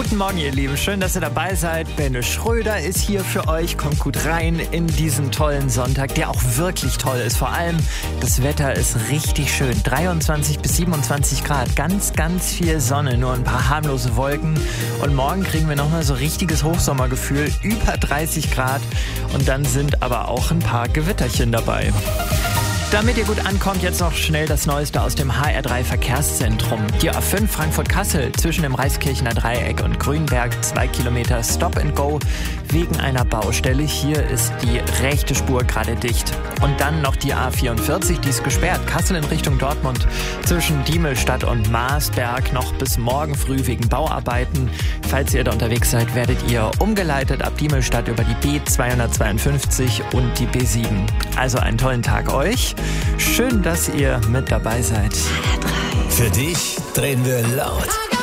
Guten Morgen, ihr Lieben. Schön, dass ihr dabei seid. Benne Schröder ist hier für euch. Kommt gut rein in diesen tollen Sonntag, der auch wirklich toll ist. Vor allem, das Wetter ist richtig schön. 23 bis 27 Grad. Ganz, ganz viel Sonne. Nur ein paar harmlose Wolken. Und morgen kriegen wir nochmal so richtiges Hochsommergefühl. Über 30 Grad. Und dann sind aber auch ein paar Gewitterchen dabei. Damit ihr gut ankommt, jetzt noch schnell das Neueste aus dem HR3 Verkehrszentrum. Die A5 Frankfurt-Kassel zwischen dem Reiskirchener Dreieck und Grünberg, 2 Kilometer Stop and Go wegen einer Baustelle. Hier ist die rechte Spur gerade dicht. Und dann noch die A44, die ist gesperrt. Kassel in Richtung Dortmund zwischen Diemelstadt und Marsberg noch bis morgen früh wegen Bauarbeiten. Falls ihr da unterwegs seid, werdet ihr umgeleitet ab Diemelstadt über die B252 und die B7. Also einen tollen Tag euch. Schön, dass ihr mit dabei seid. Für dich drehen wir laut.